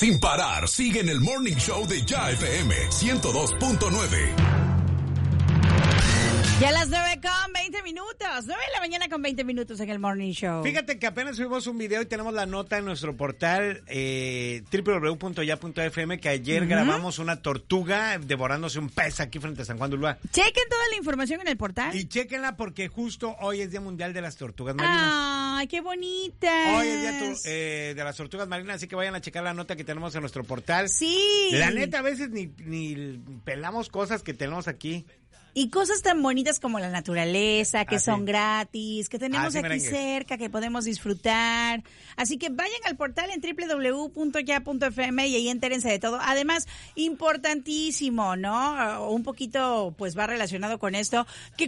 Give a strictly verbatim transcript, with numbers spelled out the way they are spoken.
sin parar, sigue en el Morning Show de Ya F M ciento dos punto nueve. Ya a las nueve con veinte minutos, nueve de la mañana con veinte minutos en el Morning Show. Fíjate que apenas subimos un video y tenemos la nota en nuestro portal eh, doble u doble u doble u punto ya punto f m que ayer uh-huh. grabamos una tortuga devorándose un pez aquí frente a San Juan de Ulúa. Chequen toda la información en el portal. Y chequenla porque justo hoy es Día Mundial de las Tortugas Marinas. ¡Ay, qué bonitas! Hoy es Día tu, eh, de las Tortugas Marinas, así que vayan a checar la nota que tenemos en nuestro portal. Sí. La neta, a veces ni, ni pelamos cosas que tenemos aquí. Y cosas tan bonitas como la naturaleza, que ah, son sí. gratis, que tenemos ah, sí, aquí merengues. cerca, que podemos disfrutar. Así que vayan al portal en doble u doble u doble u punto ya punto f m y ahí entérense de todo. Además, importantísimo, ¿no? Un poquito, pues va relacionado con esto, que